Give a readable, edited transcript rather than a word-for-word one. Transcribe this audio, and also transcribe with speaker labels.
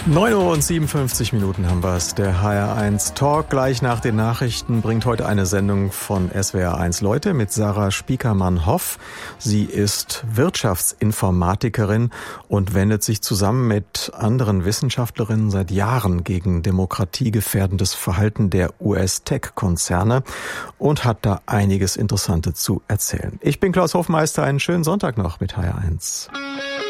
Speaker 1: 9:57 haben wir es. Der HR1 Talk gleich nach den Nachrichten bringt heute eine Sendung von SWR1 Leute mit Sarah Spiekermann-Hoff. Sie ist Wirtschaftsinformatikerin und wendet sich zusammen mit anderen Wissenschaftlerinnen seit Jahren gegen demokratiegefährdendes Verhalten der US-Tech-Konzerne und hat da einiges Interessantes zu erzählen. Ich bin Klaus Hofmeister. Einen schönen Sonntag noch mit HR1.